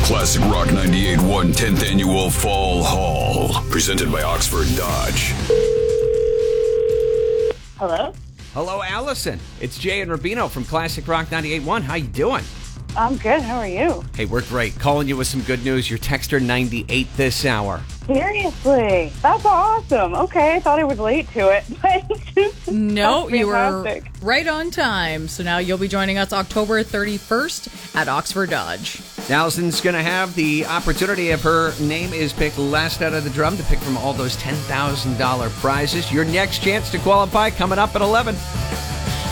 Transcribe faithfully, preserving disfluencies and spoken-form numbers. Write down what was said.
Classic Rock ninety-eight point one tenth Annual Fall Haul. Presented by Oxford Dodge. Hello? Hello, Allison. It's Jay and Rubino from Classic Rock ninety-eight point one. How you doing? I'm good. How are you? Hey, we're great. Calling you with some good news. Your texter ninety-eight this hour. Seriously? That's awesome. Okay, I thought I was late to it. But no, that's you were fantastic. right on time. So now you'll be joining us October thirty-first at Oxford Dodge. Allison's going to have the opportunity, if her name is picked last out of the drum, to pick from all those ten thousand dollars prizes. Your next chance to qualify coming up at eleven.